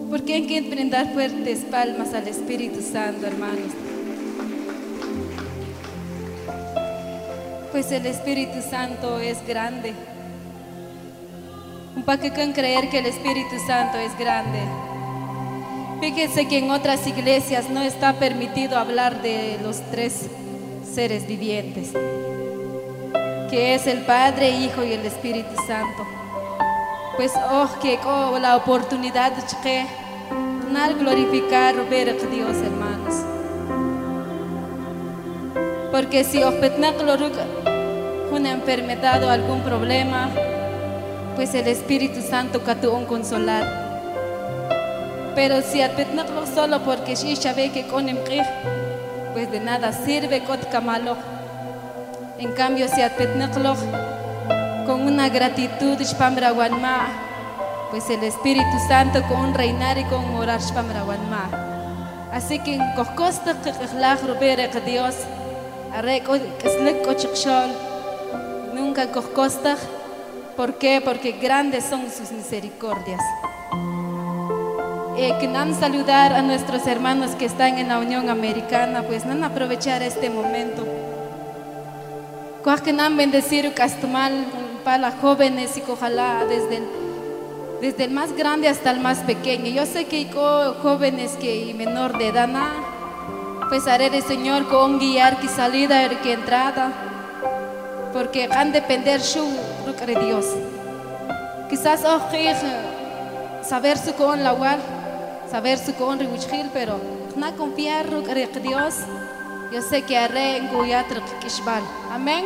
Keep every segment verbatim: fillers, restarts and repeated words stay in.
Porque hay que brindar fuertes palmas al Espíritu Santo, hermanos. Pues el Espíritu Santo es grande. Un poco con creer que el Espíritu Santo es grande. Fíjense que en otras iglesias no está permitido hablar de los tres seres vivientes, que es el Padre, Hijo y el Espíritu Santo. Pues oh, que con la oportunidad de glorificar, ver a Dios, hermanos. Porque si os una enfermedad o algún problema, pues el Espíritu Santo catu un consolar. Pero si apetnaklo solo porque si sabe que con pues de nada sirve kot kamalo. En cambio si apetnaklo con una gratitud pues el Espíritu Santo con un reinar y con orar así que en costa que ver Dios nunca costa. ¿Por qué? Porque grandes son sus misericordias. Eh, que nan saludar a nuestros hermanos que están en la Unión Americana, pues nan aprovechar este momento. Que nan bendecir castumal para los jóvenes y ojalá desde el, desde el más grande hasta el más pequeño. Yo sé que hay jóvenes que menor de edad, pues haré el Señor con guiar que salida y que entrada, porque han de depender de Dios. Quizás oh, saber su con la wal, saber su con ribuchil, pero no confiar en Dios. Yo sé que haré en Guyatr Kishbal. Amén.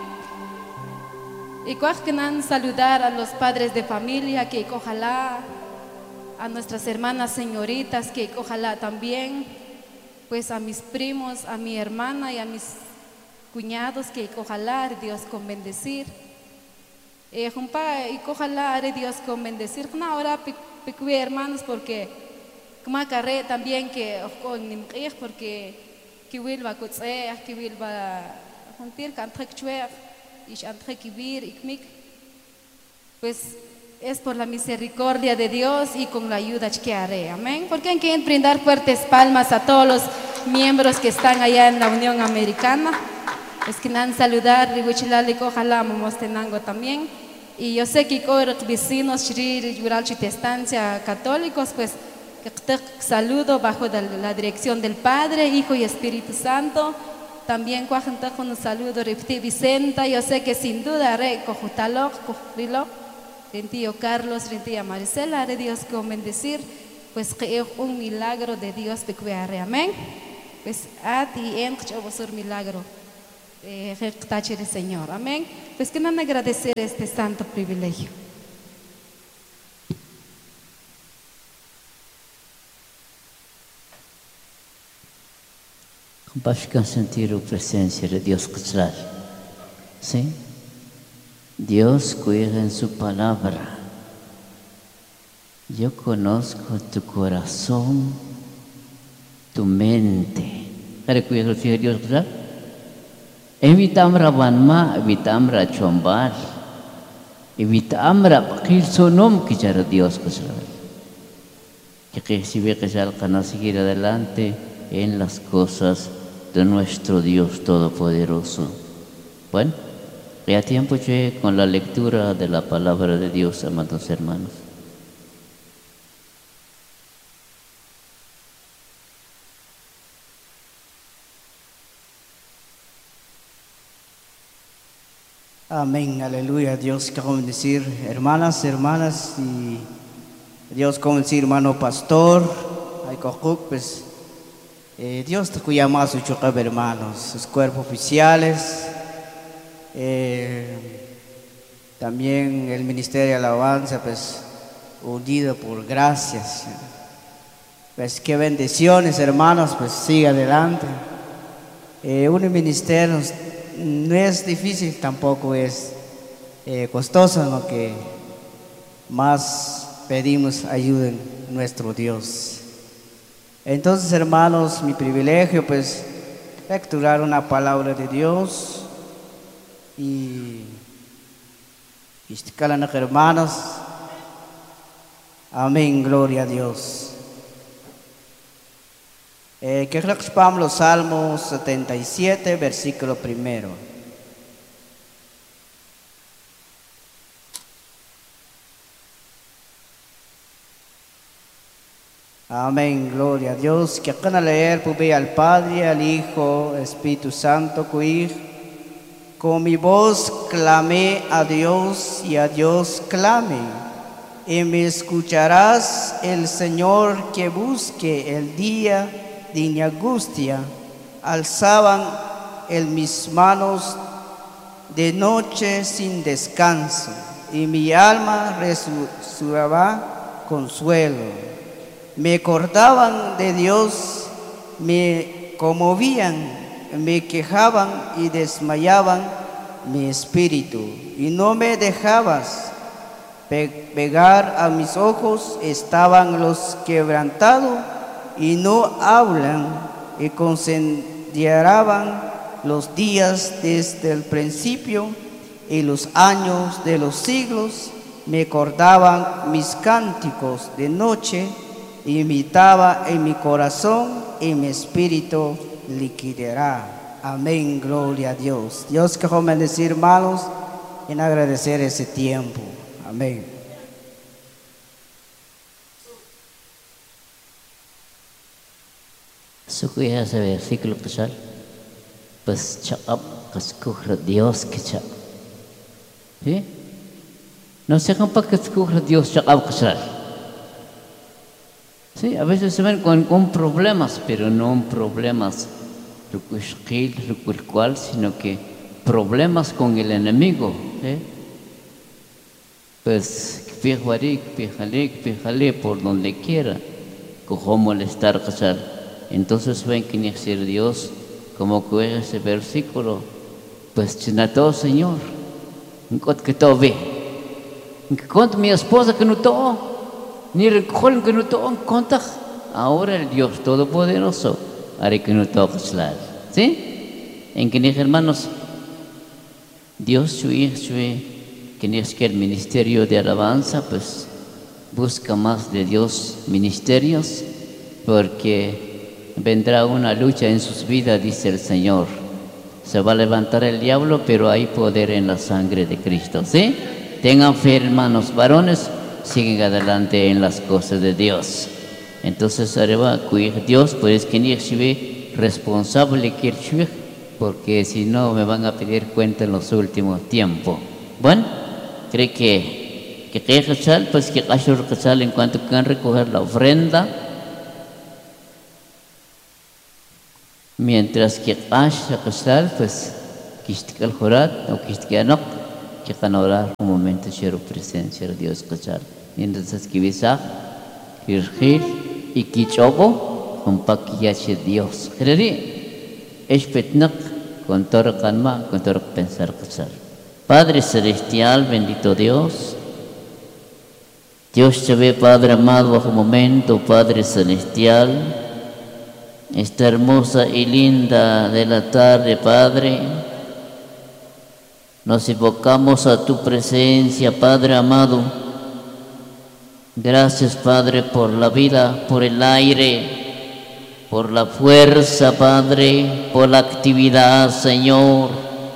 Y que saludar a los padres de familia, que ojalá a nuestras hermanas señoritas, que ojalá también, pues a mis primos, a mi hermana y a mis cuñados, que ojalá Dios con bendecir. Eh, y ojalá Dios con bendecir. No, ahora picué hermanos, porque como carré también que porque que will va coche, que will va juntir cantrek chuer y antrek vivir y pues es por la misericordia de Dios y con la ayuda que haré. Amén. Porque hay que brindar fuertes palmas a todos los miembros que están allá en la Unión Americana. Es que nan saludar, ribuchilali ojalá momostenango también. Y yo sé que con los vecinos, Shri Yuralchi Estancia católicos, pues saludo bajo la dirección del Padre, Hijo y Espíritu Santo. También con un saludo Rifti Vicenta. Yo sé que sin duda haré cojutalo, cojrilo, rentío Carlos, rentío Maricela, haré Dios con bendecir, pues que es un milagro de Dios que haré. Amén. Pues a ti en que milagro. Eh, el Señor, amén. Pues que no agradecer este santo privilegio. Basta sentir la presencia de Dios claro. ¿Sí? Dios cuida en su palabra. Yo conozco tu corazón, tu mente. ¿Para cuidar el Señor Dios claro? Evitamra banma, evitamra chombar, evitamra pakil sonom que ya Dios claro. Que si ve que ya alcanza a seguir adelante en las cosas de nuestro Dios Todopoderoso. Bueno, ya tiempo che con la lectura de la palabra de Dios, amados hermanos. Amén, aleluya. Dios, como decir, hermanas, hermanas, y Dios, como decir, hermano pastor, hay pues. Eh, Dios te cuida más sus hermanos, sus cuerpos oficiales, eh, también el ministerio de alabanza, pues unido por gracias. Pues qué bendiciones, hermanos, pues sigue adelante. Eh, un ministerio no es difícil, tampoco es eh, costoso, lo que más pedimos ayuda en nuestro Dios. Entonces, hermanos, mi privilegio, pues, lecturar una palabra de Dios y, y hermanos, amén, gloria a Dios. Eh, que recordamos los Salmos setenta y siete, versículo primero. Amén, gloria a Dios. Que acá a leer, pues al Padre, al Hijo, Espíritu Santo, cuir. Con mi voz clamé a Dios y a Dios clame. Y me escucharás el Señor que busque el día de mi angustia. Alzaban en mis manos de noche sin descanso. Y mi alma resucitaba consuelo. Me acordaban de Dios, me conmovían, me quejaban y desmayaban mi espíritu. Y no me dejabas pe- pegar a mis ojos, estaban los quebrantados y no hablan y consideraban los días desde el principio y los años de los siglos. Me acordaban mis cánticos de noche, imitaba en mi corazón y mi espíritu liquidará. Amén, gloria a Dios. Dios que bendecir, hermanos, en agradecer ese tiempo. Amén. Sukuya ese versículo pasal, pues chakap kaskuhra Dios que chak, ¿sí? No sé cómo para kaskuhra Dios chakap kasal. Sí, a veces se ven con, con problemas, pero no problemas el cual, sino que problemas con el enemigo. ¿Sí? Pues, fíjate, fíjate, fíjate por donde quiera, cojo molestar, casar. Entonces ven que ni ser Dios, como que ese versículo, pues, chinató, Señor, que todo ve, que con mi esposa que no todo. Ni recogen que no tocan cuenta. Ahora el Dios Todopoderoso haré que no toques ¿sí? En que mis hermanos, Dios sui, sui, que ni es que el ministerio de alabanza, pues busca más de Dios ministerios, porque vendrá una lucha en sus vidas, dice el Señor. Se va a levantar el diablo, pero hay poder en la sangre de Cristo, ¿sí? Tengan fe, hermanos varones. Siguen adelante en las cosas de Dios. Entonces, arriba, cuidar Dios, pues que ni es responsable que porque si no me van a pedir cuenta en los últimos tiempos. Bueno, creo que que que sal, pues que cachor que sal en cuanto que han recoger la ofrenda, mientras que Asha que sal, pues que esté el jurat o que esté anok, que van a orar un momento quiero presencia de Dios que sal. Entonces que bisa, kirgil y kichobo, con paquiache Dios. Creerí, es petnak con todo calma, con todo pensar que sal. Padre celestial, bendito Dios. Dios te ve, Padre amado, bajo un momento, Padre celestial. Esta hermosa y linda de la tarde, Padre. Nos invocamos a tu presencia, Padre amado. Gracias, Padre, por la vida, por el aire, por la fuerza, Padre, por la actividad, Señor,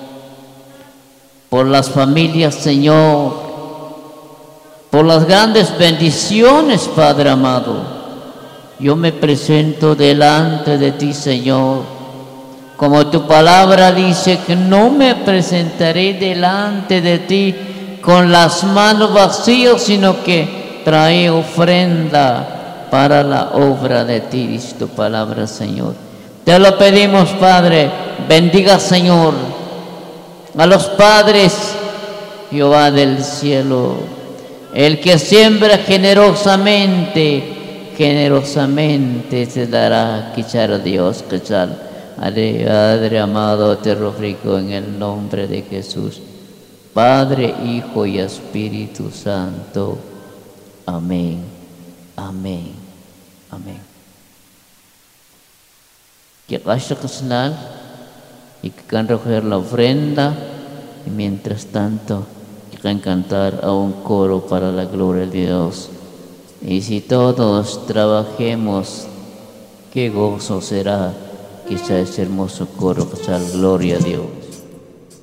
por las familias, Señor, por las grandes bendiciones, Padre amado. Yo me presento delante de ti, Señor, como tu palabra dice que no me presentaré delante de ti con las manos vacías, sino que trae ofrenda para la obra de ti, dice tu palabra, Señor. Te lo pedimos, Padre, bendiga, Señor, a los padres, Jehová del cielo, el que siembra generosamente, generosamente se dará, quichar a Dios, quichar. Padre amado, te ruego en el nombre de Jesús, Padre, Hijo y Espíritu Santo. Amén, amén, amén. Que vaya a cenar y que can recoger la ofrenda y mientras tanto que can cantar a un coro para la gloria de Dios. Y si todos trabajemos Qué gozo será quizá ese hermoso coro, quizá gloria a Dios.